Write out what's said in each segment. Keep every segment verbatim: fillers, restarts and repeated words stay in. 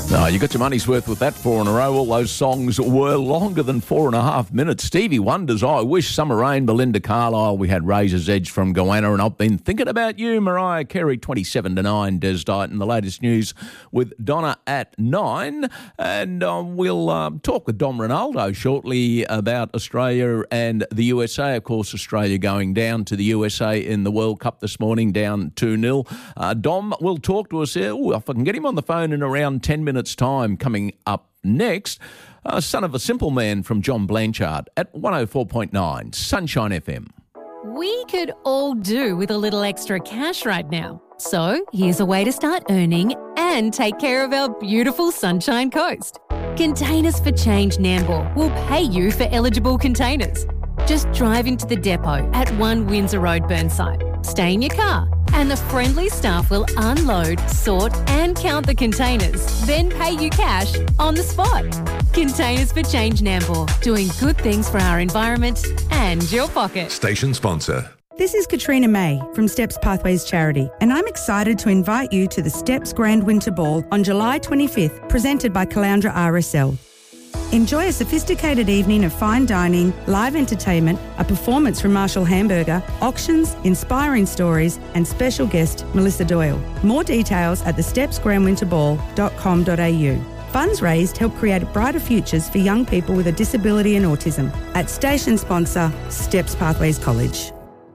No, you got your money's worth with that four in a row. All those songs were longer than four and a half minutes. Stevie Wonder's I Wish, Summer Rain, Belinda Carlisle. We had Razor's Edge from Goanna, and I've been thinking about you, Mariah Carey, twenty-seven to nine, Des Diet, and the latest news with Donna at nine. And uh, we'll uh, talk with Dom Ronaldo shortly about Australia and the U S A. Of course, Australia going down to the U S A in the World Cup this morning, down two nil. Uh, Dom will talk to us here. Ooh, if I can get him on the phone in around ten minutes time. Coming up next, uh, Son of a Simple Man from John Blanchard at one oh four point nine Sunshine F M. We could all do with a little extra cash right now. So here's a way to start earning and take care of our beautiful Sunshine Coast. Containers for Change Nambour will pay you for eligible containers. Just drive into the depot at one Windsor Road, Burnside. Stay in your car and the friendly staff will unload, sort and count the containers, then pay you cash on the spot. Containers for Change Nambour, doing good things for our environment and your pocket. Station sponsor. This is Katrina May from Steps Pathways Charity, and I'm excited to invite you to the Steps Grand Winter Ball on July twenty-fifth, presented by Caloundra R S L. Enjoy a sophisticated evening of fine dining, live entertainment, a performance from Marshall Hamburger, auctions, inspiring stories, and special guest Melissa Doyle. More details at the steps grand winter ball dot com dot a u. Funds raised help create brighter futures for young people with a disability and autism. At station sponsor, Steps Pathways College.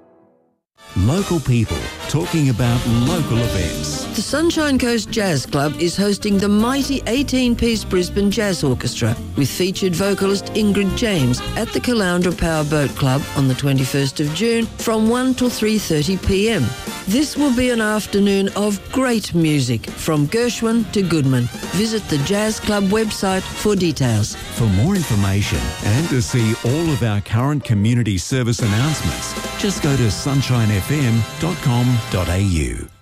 Local people talking about local events. The Sunshine Coast Jazz Club is hosting the mighty eighteen-piece Brisbane Jazz Orchestra with featured vocalist Ingrid James at the Caloundra Power Boat Club on the twenty-first of June from one till three thirty p m. This will be an afternoon of great music from Gershwin to Goodman. Visit the Jazz Club website for details. For more information and to see all of our current community service announcements, just go to sunshine f m dot com dot a u.